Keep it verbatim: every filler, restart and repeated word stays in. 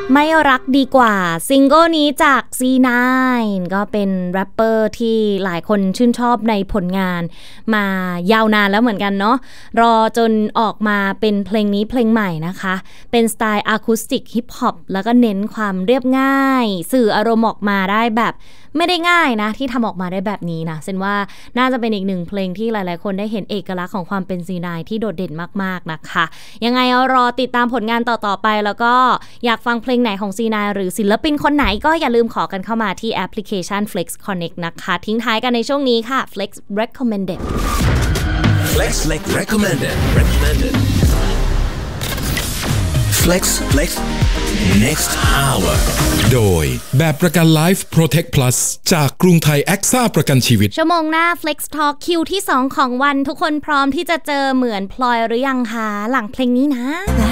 ไม่รักดีกว่าซิงเกิลนี้จาก ซี ไนน์ ก็เป็นแรปเปอร์ที่หลายคนชื่นชอบในผลงานมายาวนานแล้วเหมือนกันเนาะรอจนออกมาเป็นเพลงนี้เพลงใหม่นะคะเป็นสไตล์อะคูสติกฮิปฮอปแล้วก็เน้นความเรียบง่ายสื่ออารมณ์ออกมาได้แบบไม่ได้ง่ายนะที่ทำออกมาได้แบบนี้นะเซนว่าน่าจะเป็นอีกหนึ่งเพลงที่หลายๆคนได้เห็นเอกลักษณ์ของความเป็น ซี ไนน์ ที่โดดเด่นมากๆนะคะยังไงเอารอติดตามผลงานต่อๆไปแล้วก็อยากฟังเพลงไหนของ ซี ไนน์ หรือศิลปินคนไหนก็อย่าลืมขอกันเข้ามาที่แอปพลิเคชัน Flex Connect นะคะทิ้งท้ายกันในช่วงนี้ค่ะ Flex Recommended Flex Recommended Recommended Flex Flex Next Hour โดยแบบประกัน Life Protect Plus จากกรุงไทยแอ็กซ่าประกันชีวิตชั่วโมงหน้า Flex Talk คิวที่สองของวันทุกคนพร้อมที่จะเจอเหมือนพลอยหรือยังคะหลังเพลงนี้นะ